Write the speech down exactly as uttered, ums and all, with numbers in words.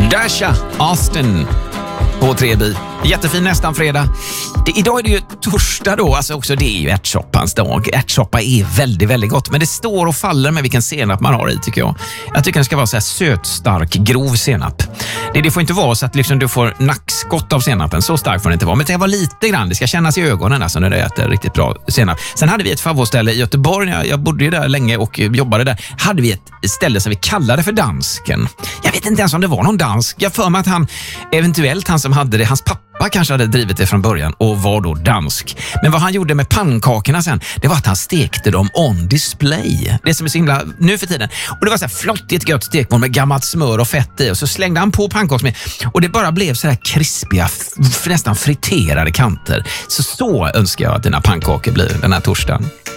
Dasha Austin på tre B. Jättefin nästan fredag. Det, idag är det ju torsdag då, alltså också det är ju ärtsoppans dag. Ärtsoppa är väldigt, väldigt gott, men det står och faller med vilken senap man har i, tycker jag. Jag tycker den ska vara så här söt, stark, grov senap. Det, det får inte vara så att liksom du får nackskott av senapen, så stark får det inte vara. Men det ska vara lite grann, det ska kännas i ögonen alltså när du äter riktigt bra senap. Sen hade vi ett favoritställe i Göteborg, jag, jag bodde ju där länge och jobbade där. Hade vi ett ställe som vi kallade för Dansken. Jag vet inte ens om det var någon dansk. Jag för mig att han, eventuellt han som hade det, hans pappa kanske hade drivit det från början och var då dansk. Men vad han gjorde med pannkakorna sen, det var att han stekte dem on display. Det som är så himla nu för tiden. Och det var så här flottigt gött stekmål med gammalt smör och fett i. Och så slängde han på pannkaksmjöl. Och det bara blev så här krispiga, f- nästan friterade kanter. Så så önskar jag att dina pannkakor blir den här torsdagen.